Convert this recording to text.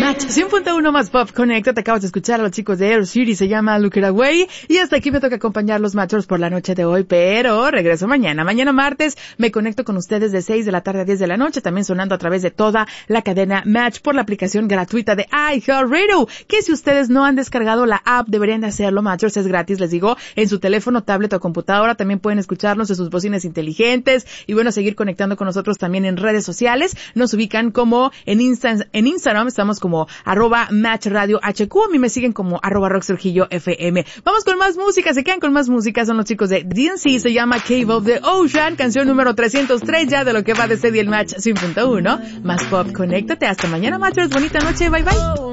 Match 100.1 más Pop Connect. Te acabas de escuchar a los chicos de Air City, se llama Look It Away. Y hasta aquí me toca acompañar los Matchers por la noche de hoy, pero regreso mañana. Mañana martes me conecto con ustedes de 6 de la tarde a 10 de la noche, también sonando a través de toda la cadena Match por la aplicación gratuita de iHeartRadio, que si ustedes no han descargado la app, deberían de hacerlo. Matchers es gratis, les digo, en su teléfono, tablet o computadora. También pueden escucharnos en sus bocinas inteligentes y bueno, seguir conectando con nosotros también en redes sociales. Nos ubican como en Instagram, estamos como @MatchRadioHQ. A mí me siguen como @RoxTrujilloFM. Vamos con más música, se quedan con más música, son los chicos de DNC, se llama Cave of the Ocean, canción número 303 ya de lo que va de ser el Match 100.1. Más Pop, conéctate, hasta mañana, Matchers, bonita noche, bye bye.